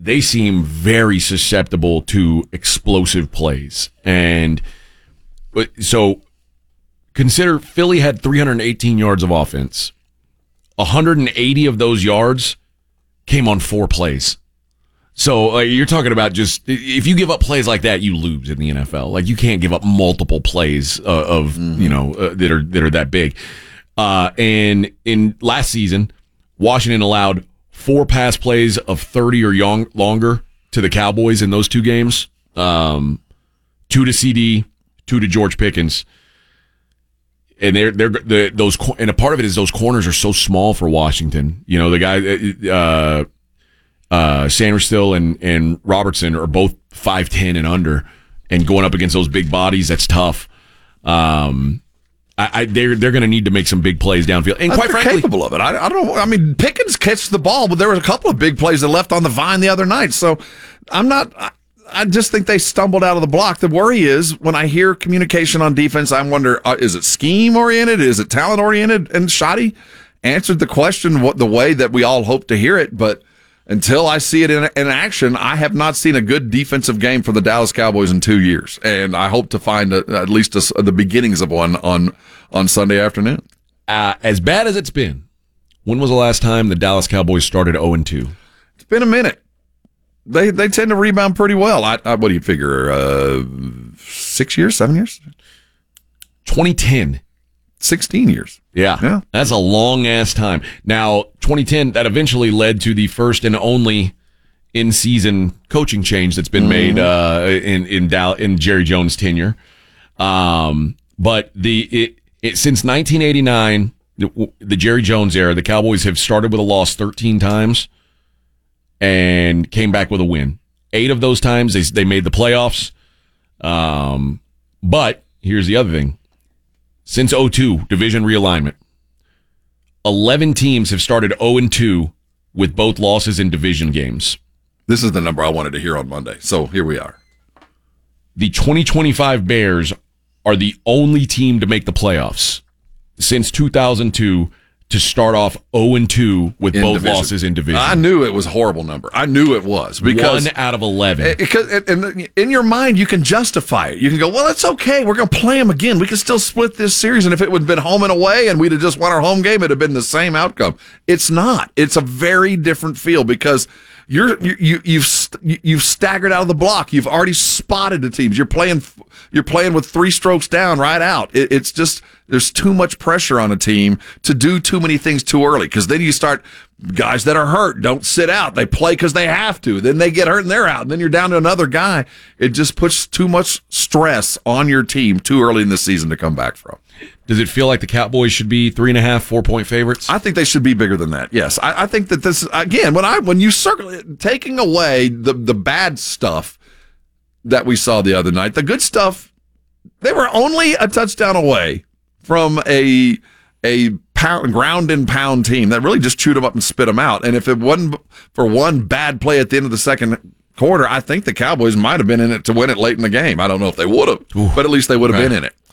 they seem very susceptible to explosive plays. And so consider Philly had 318 yards of offense. 180 of those yards came on 4 plays. So you're talking about just if you give up plays like that, you lose in the NFL. Like you can't give up multiple plays that are that big. And in last season, Washington allowed 4 pass plays of 30 or longer to the Cowboys in those 2 games. 2 to CD, 2 to George Pickens. And those and a part of it is those corners are so small for Washington. You know, the guy Sanderstill and Robertson are both 5'10" and under, and going up against those big bodies, that's tough. They're going to need to make some big plays downfield, and quite frankly, capable of it. I don't know. I mean, Pickens catches the ball, but there was a couple of big plays that left on the vine the other night. So I'm not. I just think they stumbled out of the block. The worry is when I hear communication on defense, I wonder: is it scheme oriented? Is it talent oriented? And Shoddy answered the question the way that we all hope to hear it, but until I see it in action, I have not seen a good defensive game for the Dallas Cowboys in 2 years, and I hope to find at least the beginnings of one on Sunday afternoon. As bad as it's been, when was the last time the Dallas Cowboys started 0-2? It's been a minute. They tend to rebound pretty well. What do you figure? 6 years, 7 years? 2010. 16 years. Yeah. That's a long-ass time. Now, 2010, that eventually led to the first and only in-season coaching change that's been made in Jerry Jones' tenure. But since 1989, the Jerry Jones era, the Cowboys have started with a loss 13 times and came back with a win. 8 of those times, they made the playoffs. But here's the other thing. Since 2002, division realignment, 11 teams have started 0-2 with both losses in division games. This is the number I wanted to hear on Monday, so here we are. The 2025 Bears are the only team to make the playoffs since 2002 to start off 0-2 with both division. Losses in division. I knew it was a horrible number. I knew it was. Because 1 out of 11. And in your mind, you can justify it. You can go, well, it's okay. We're going to play them again. We can still split this series. And if it would have been home and away and we'd have just won our home game, it would have been the same outcome. It's not. It's a very different feel because you've staggered out of the block. You've already spotted the teams. You're playing with 3 strokes down right out. It's just there's too much pressure on a team to do too many things too early because then you start guys that are hurt don't sit out. They play because they have to. Then they get hurt and they're out. And then you're down to another guy. It just puts too much stress on your team too early in the season to come back from. Does it feel like the Cowboys should be 3.5, 4-point favorites? I think they should be bigger than that. Yes, I think that this again when you circle it, taking away the bad stuff that we saw the other night, the good stuff, they were only a touchdown away from a ground and pound team that really just chewed them up and spit them out. And if it wasn't for one bad play at the end of the second quarter, I think the Cowboys might have been in it to win it late in the game. I don't know if they would have, but at least they would have been in it.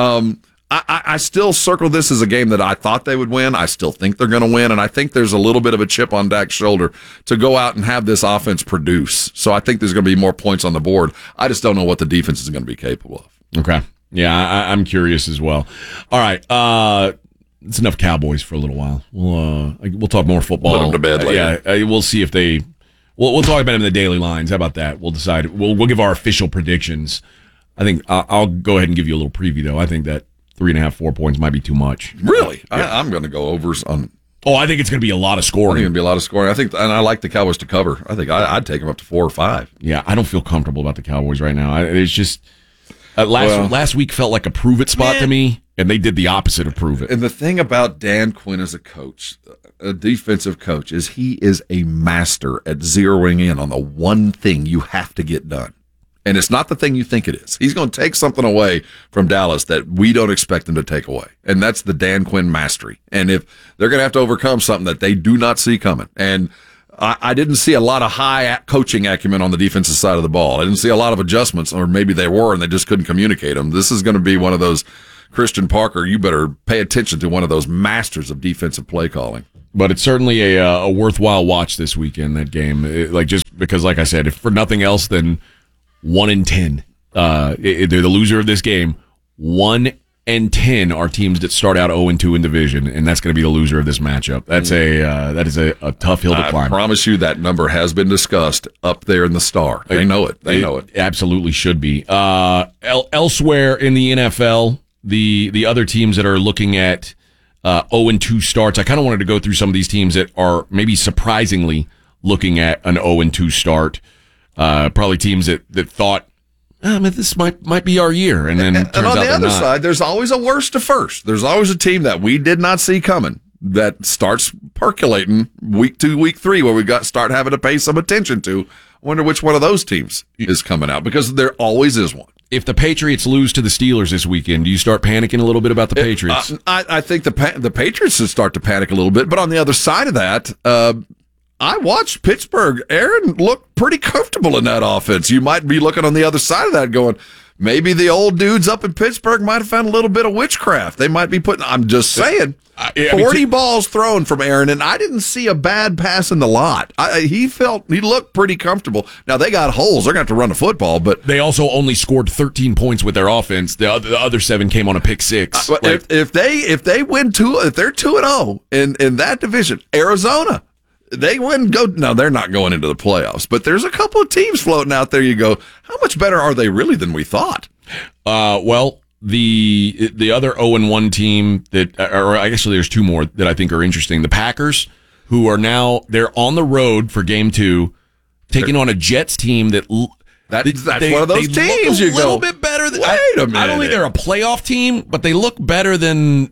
I still circle this as a game that I thought they would win. I still think they're going to win, and I think there's a little bit of a chip on Dak's shoulder to go out and have this offense produce. So I think there's going to be more points on the board. I just don't know what the defense is going to be capable of. Okay. Yeah, I'm curious as well. All right. It's enough Cowboys for a little while. We'll talk more football. Put them to bed later. Yeah, we'll see if they. We'll talk about them in the daily lines. How about that? We'll decide. We'll give our official predictions. I think I'll go ahead and give you a little preview though. I think that 3.5, 4 points might be too much. Really? Yeah. I'm going to go overs on. Oh, I think it's going to be a lot of scoring. I think it's going to be a lot of scoring. And I like the Cowboys to cover. I think I'd take them up to 4 or 5. Yeah, I don't feel comfortable about the Cowboys right now. It's just last week felt like a prove it spot to me, and they did the opposite of prove it. And the thing about Dan Quinn as a coach, a defensive coach, is he is a master at zeroing in on the one thing you have to get done. And it's not the thing you think it is. He's going to take something away from Dallas that we don't expect him to take away. And that's the Dan Quinn mastery. And if they're going to have to overcome something that they do not see coming. And I didn't see a lot of high coaching acumen on the defensive side of the ball. I didn't see a lot of adjustments, or maybe they were and they just couldn't communicate them. This is going to be one of those, Christian Parker, you better pay attention to one of those masters of defensive play calling. But it's certainly a worthwhile watch this weekend, that game. Just because, like I said, if for nothing else, then 1-10. They're the loser of this game. 1-10 are teams that start out 0-2 in division, and that's going to be the loser of this matchup. That is a tough hill to climb. I promise you that number has been discussed up there in the Star. They know it. They know it. Absolutely should be. Elsewhere in the NFL, the other teams that are looking at 0-2 starts, I kind of wanted to go through some of these teams that are maybe surprisingly looking at an 0-2 start. Probably teams that thought, this might be our year, and then turns and on out the other not. side, there's always a worst to first. There's always a team that we did not see coming that starts percolating week 2, week 3, where we start having to pay some attention to. I wonder which one of those teams is coming out, because there always is one. If the Patriots lose to the Steelers this weekend, do you start panicking a little bit about the Patriots? I think the Patriots should start to panic a little bit, but on the other side of that, I watched Pittsburgh. Aaron looked pretty comfortable in that offense. You might be looking on the other side of that going, maybe the old dudes up in Pittsburgh might have found a little bit of witchcraft. They might be I'm just saying, 40 balls thrown from Aaron, and I didn't see a bad pass in the lot. He looked pretty comfortable. Now, they got holes. They're going to have to run the football, but they also only scored 13 points with their offense. The other 7 came on a pick 6. If they win 2, if they're 2-0 in that division, Arizona, they wouldn't go. No, they're not going into the playoffs. But there's a couple of teams floating out there. You go, how much better are they really than we thought? Well, the other 0-1 team that, or actually there's 2 more that I think are interesting. The Packers, who are now they're on the road for Game 2, taking on a Jets team that's one of those teams. You go a little bit better. Wait a minute. I don't think they're a playoff team, but they look better than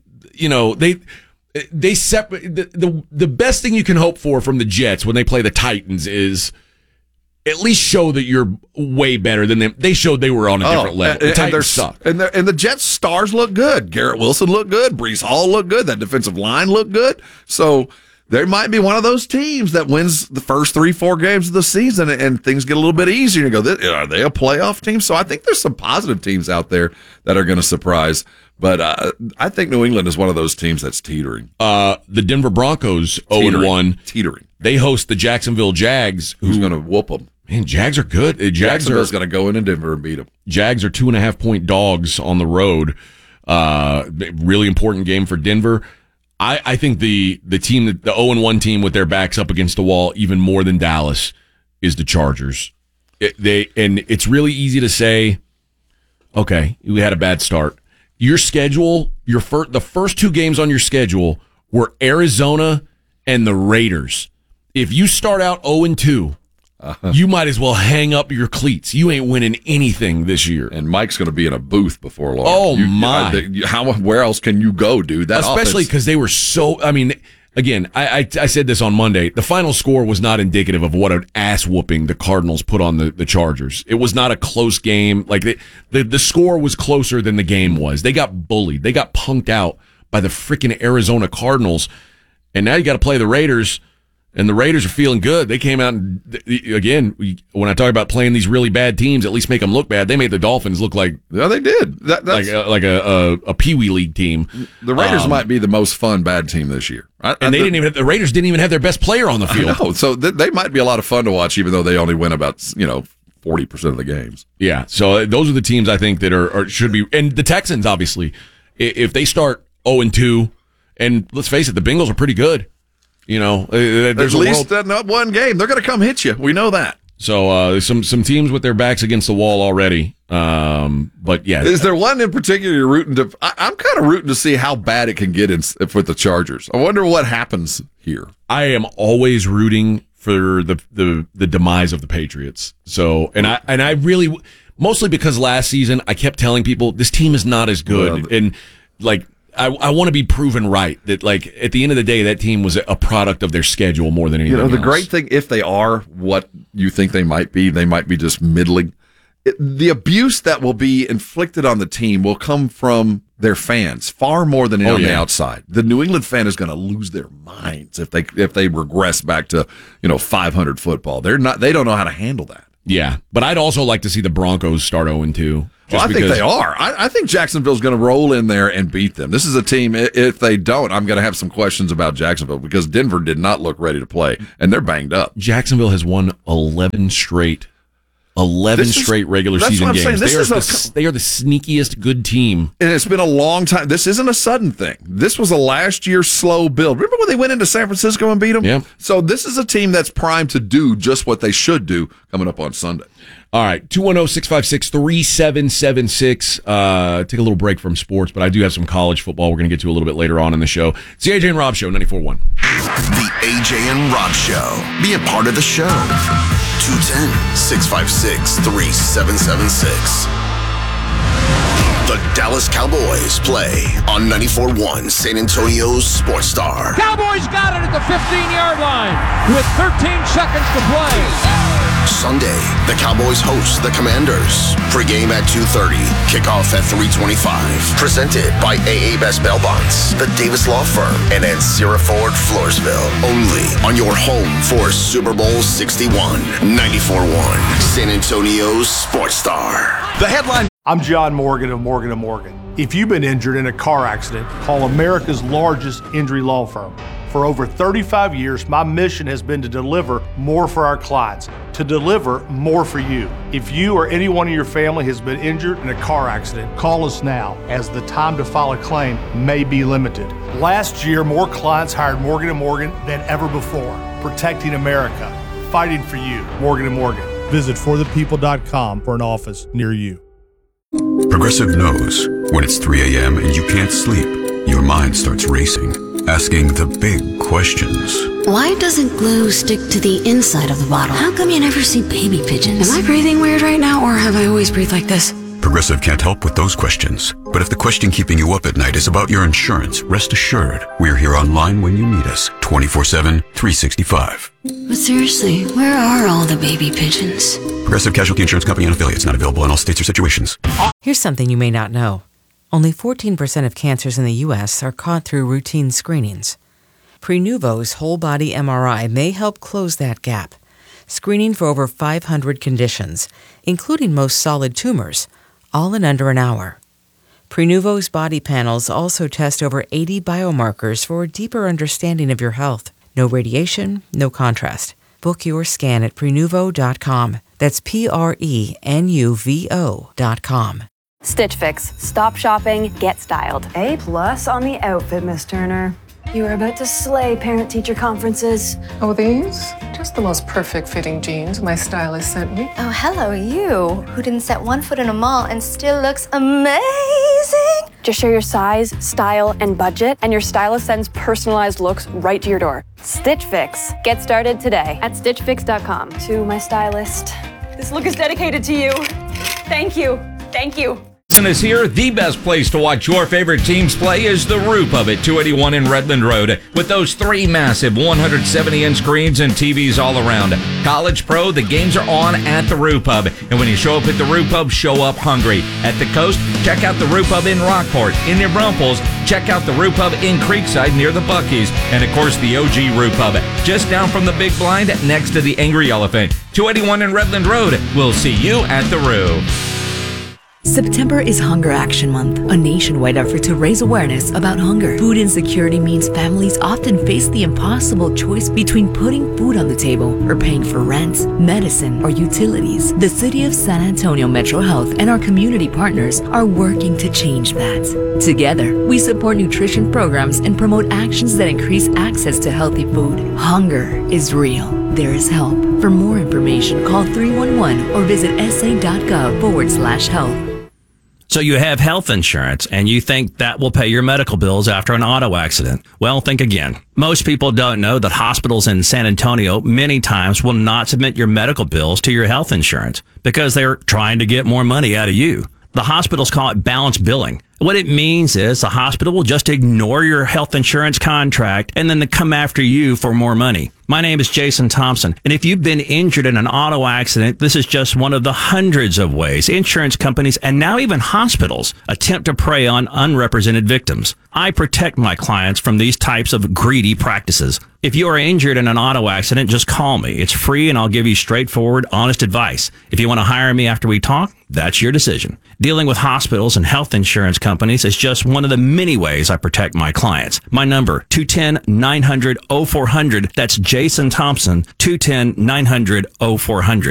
They separate the best thing you can hope for from the Jets when they play the Titans is at least show that you're way better than them. They showed they were on a different level. The Titans suck. And the Jets stars look good. Garrett Wilson looked good. Breece Hall looked good. That defensive line looked good. So there might be one of those teams that wins the first 3-4 games of the season, and things get a little bit easier. You go, are they a playoff team? So I think there's some positive teams out there that are going to surprise. But I think New England is one of those teams that's teetering. The Denver Broncos 0-1. Teetering. They host the Jacksonville Jags. Who's going to whoop them? Man, Jags are good. Jacksonville's going to go into Denver and beat them. Jags are 2.5-point dogs on the road. Really important game for Denver. I think the team, the 0-1 team with their backs up against the wall, even more than Dallas, is the Chargers. And it's really easy to say, okay, we had a bad start. Your schedule, the first 2 games on your schedule were Arizona and the Raiders. If you start out 0-2, you might as well hang up your cleats. You ain't winning anything this year. And Mike's going to be in a booth before long. Oh, my. Where else can you go, dude? Especially because they were so, again, I said this on Monday. The final score was not indicative of what an ass whooping the Cardinals put on the Chargers. It was not a close game. Like the score was closer than the game was. They got bullied. They got punked out by the freaking Arizona Cardinals. And now you got to play the Raiders. And the Raiders are feeling good. They came out and, again, when I talk about playing these really bad teams, at least make them look bad. They made the Dolphins look like they did. That's like a Pee Wee League team. The Raiders might be the most fun bad team this year. The Raiders didn't even have their best player on the field. I know. So they might be a lot of fun to watch, even though they only win about 40% of the games. Yeah. So those are the teams I think that are should be, and the Texans obviously, if they start 0-2, and let's face it, the Bengals are pretty good. There's at least not one game. They're going to come hit you. We know that. So some teams with their backs against the wall already. But yeah, is there one in particular you're rooting to? I'm kind of rooting to see how bad it can get with the Chargers. I wonder what happens here. I am always rooting for the demise of the Patriots. So and I really, mostly because last season I kept telling people this team is not as good, and like. I want to be proven right that, like, at the end of the day, that team was a product of their schedule more than anything else. The great thing, if they are what you think they might be just middling. The abuse that will be inflicted on the team will come from their fans far more than on the outside. The New England fan is going to lose their minds if they regress back to 500 football. They don't know how to handle that. Yeah, but I'd also like to see the Broncos start 0-2. Well, I think they are. I think Jacksonville's going to roll in there and beat them. This is a team, if they don't, I'm going to have some questions about Jacksonville because Denver did not look ready to play, and they're banged up. Jacksonville has won 11 straight regular season games. They are the sneakiest good team. And it's been a long time. This isn't a sudden thing. This was a last year slow build. Remember when they went into San Francisco and beat them? Yeah. So this is a team that's primed to do just what they should do coming up on Sunday. All right, 210-656-3776. Take a little break from sports, but I do have some college football we're going to get to a little bit later on in the show. It's the AJ and Rob Show, 94.1. The AJ and Rob Show. Be a part of the show. 210-656-3776. The Dallas Cowboys play on 94.1 San Antonio's Sports Star. Cowboys got it at the 15-yard line with 13 seconds to play. Sunday, the Cowboys host the Commanders. Pre-game at 2:30, kickoff at 3:25. Presented by AA Best Bail Bonds, the Davis Law Firm, and at Sierra Ford, Floresville. Only on your home for Super Bowl 61. 94.1 San Antonio's Sports Star. The headline. I'm John Morgan of Morgan & Morgan. If you've been injured in a car accident, call America's largest injury law firm. For over 35 years, my mission has been to deliver more for our clients, to deliver more for you. If you or anyone in your family has been injured in a car accident, call us now, as the time to file a claim may be limited. Last year, more clients hired Morgan & Morgan than ever before, protecting America, fighting for you. Morgan & Morgan. Visit forthepeople.com for an office near you. Progressive knows when it's 3 a.m. and you can't sleep, your mind starts racing, asking the big questions. Why doesn't glue stick to the inside of the bottle? How come you never see baby pigeons? Am I breathing weird right now, or have I always breathed like this? Progressive can't help with those questions. But if the question keeping you up at night is about your insurance, rest assured, we're here online when you need us, 24/7, 365. But seriously, where are all the baby pigeons? Progressive Casualty Insurance Company and affiliates, not available in all states or situations. Here's something you may not know. Only 14% of cancers in the U.S. are caught through routine screenings. Prenuvo's whole-body MRI may help close that gap, screening for over 500 conditions, including most solid tumors, all in under an hour. Prenuvo's body panels also test over 80 biomarkers for a deeper understanding of your health. No radiation, no contrast. Book your scan at Prenuvo.com. That's Prenuvo.com. Stitch Fix. Stop shopping, get styled. A+ on the outfit, Miss Turner. You are about to slay parent-teacher conferences. Oh, these? Just the most perfect fitting jeans my stylist sent me. Oh, hello, you, who didn't set one foot in a mall and still looks amazing. Just share your size, style, and budget, and your stylist sends personalized looks right to your door. Stitch Fix. Get started today at StitchFix.com. To my stylist, this look is dedicated to you. Thank you. Thank you. Is here. The best place to watch your favorite teams play is the Roo Pub at 281 in Redland Road, with those 3 massive 170-inch screens and TVs all around. College, pro, the games are on at the Roo Pub, and when you show up at the Roo Pub, show up hungry. At the coast, check out the Roo Pub in Rockport. In New Braunfels, check out the Roo Pub in Creekside near the Buc-ee's, and of course the OG Roo Pub, just down from the Big Blind next to the Angry Elephant. 281 in Redland Road. We'll see you at the Roo. September is Hunger Action Month, a nationwide effort to raise awareness about hunger. Food insecurity means families often face the impossible choice between putting food on the table or paying for rent, medicine, or utilities. The City of San Antonio Metro Health and our community partners are working to change that. Together, we support nutrition programs and promote actions that increase access to healthy food. Hunger is real. There is help. For more information, call 311 or visit sa.gov/health. So you have health insurance and you think that will pay your medical bills after an auto accident. Well, think again. Most people don't know that hospitals in San Antonio many times will not submit your medical bills to your health insurance because they're trying to get more money out of you. The hospitals call it balance billing. What it means is the hospital will just ignore your health insurance contract and then they come after you for more money. My name is Jason Thompson, and if you've been injured in an auto accident, this is just one of the hundreds of ways insurance companies and now even hospitals attempt to prey on unrepresented victims. I protect my clients from these types of greedy practices. If you are injured in an auto accident, just call me. It's free and I'll give you straightforward, honest advice. If you want to hire me after we talk, that's your decision. Dealing with hospitals and health insurance companies is just one of the many ways I protect my clients. My number, 210-900-0400. That's Jason Thompson, 210-900-0400.